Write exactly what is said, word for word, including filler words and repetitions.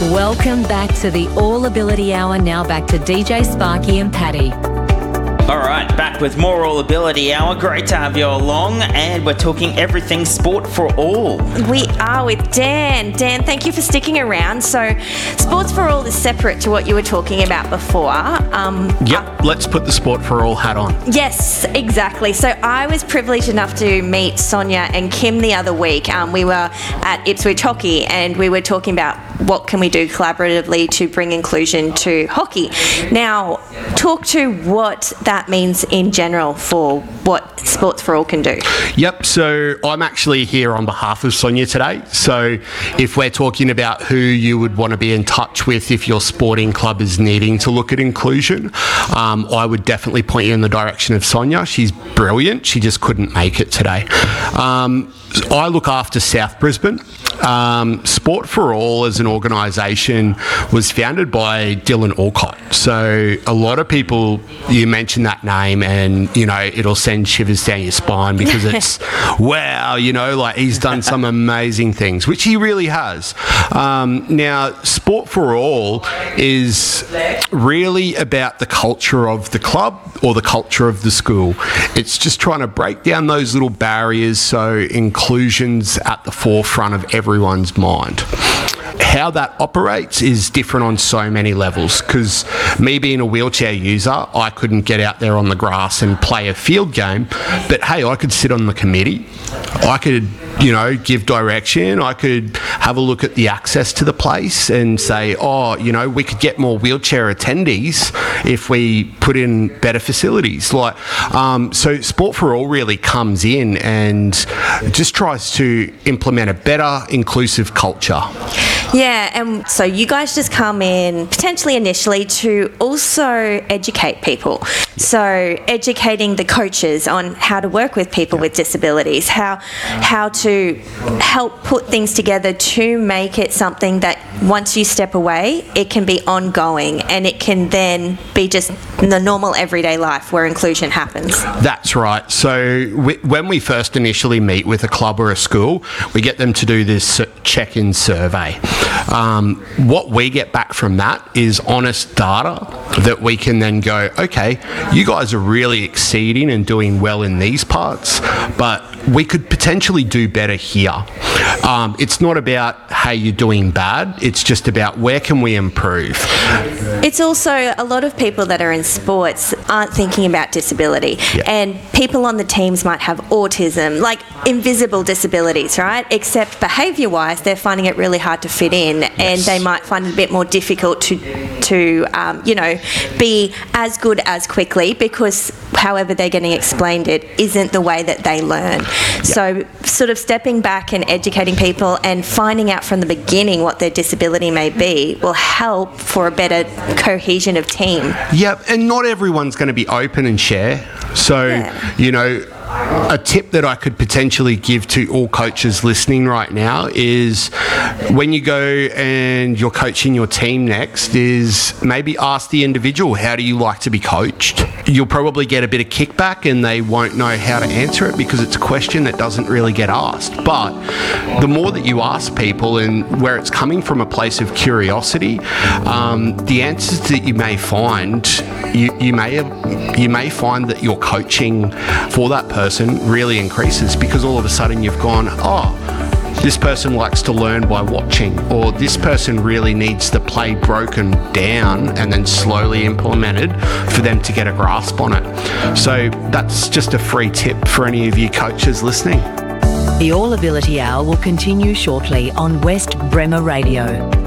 Welcome back to the All Ability Hour. Now back to D J Sparky and Paddy. All right, back with more All Ability Hour. Great to have you along, and we're talking everything sport for all. We are with Dan. Dan, thank you for sticking around. So, Sports for All is separate to what you were talking about before. Um, yep, uh, let's put the Sport for All hat on. Yes, exactly. So, I was privileged enough to meet Sonia and Kim the other week. Um, we were at Ipswich Hockey, and we were talking about what can we do collaboratively to bring inclusion to hockey. Now, talk to what that means in general for what Sports for All can do. Yep, so I'm actually here on behalf of Sonia today. So if we're talking about who you would want to be in touch with if your sporting club is needing to look at inclusion, um, I would definitely point you in the direction of Sonia. She's brilliant. She just couldn't make it today. Um, I look after South Brisbane. Um, Sport for All as an organisation was founded by Dylan Alcott. So a lot of people, you mention that name and, you know, it'll send shivers down your spine because it's, wow, you know, like he's done some amazing things, which he really has. Um, now, Sport for All is really about the culture of the club or the culture of the school. It's just trying to break down those little barriers so inclusion's at the forefront of everyone's mind. How that operates is different on so many levels, because me being a wheelchair user, I couldn't get out there on the grass and play a field game, but hey, I could sit on the committee. I could, you know, give direction. I could have a look at the access to the place and say, oh, you know, we could get more wheelchair attendees if we put in better facilities. Like, um, so Sport for All really comes in and just tries to implement a better inclusive culture. Yeah, and so you guys just come in potentially initially to also educate people. So educating the coaches on how to work with people with disabilities, how how to help put things together to make it something that once you step away, it can be ongoing and it can then be just the normal everyday life where inclusion happens. That's right. So we, when we first initially meet with a club or a school, we get them to do this check-in survey. Um, what we get back from that is honest data that we can then go, okay, you guys are really exceeding and doing well in these parts, but we could potentially do better here. Um, it's not about, hey, you're doing bad. It's just about where can we improve. It's also a lot of people that are in sports aren't thinking about disability. Yeah. And people on the teams might have autism, like invisible disabilities, right? Except behaviour-wise, they're finding it really hard to fit in, yes. And they might find it a bit more difficult to, to um, you know, be as good as quickly because however they're getting explained it isn't the way that they learn. Yeah. So sort of stepping back and educating people and finding out from the beginning what their disability may be will help for a better cohesion of team. Yep, and not everyone's going to be open and share. So, yeah. you know, a tip that I could potentially give to all coaches listening right now is when you go and you're coaching your team next is maybe ask the individual, how do you like to be coached? You'll probably get a bit of kickback and they won't know how to answer it because it's a question that doesn't really get asked. But the more that you ask people and where it's coming from a place of curiosity, um, the answers that you may find, you, you may have, you may find that your coaching for that person really increases because all of a sudden you've gone, oh, this person likes to learn by watching, or this person really needs the play broken down and then slowly implemented for them to get a grasp on it. So that's just a free tip for any of you coaches listening. The All Ability Hour will continue shortly on West Bremer Radio.